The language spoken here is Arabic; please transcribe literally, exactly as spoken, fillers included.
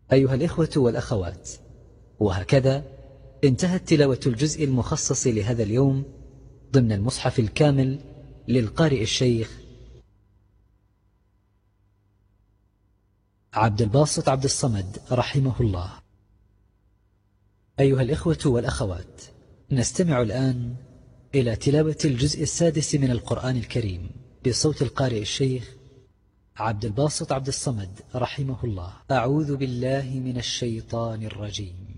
أيها الإخوة والأخوات، وهكذا انتهت تلاوة الجزء المخصص لهذا اليوم ضمن المصحف الكامل للقارئ الشيخ عبد الباسط عبد الصمد رحمه الله. أيها الإخوة والأخوات، نستمع الآن إلى تلاوة الجزء السادس من القرآن الكريم بصوت القارئ الشيخ عبد الباسط عبد الصمد رحمه الله. أعوذ بالله من الشيطان الرجيم.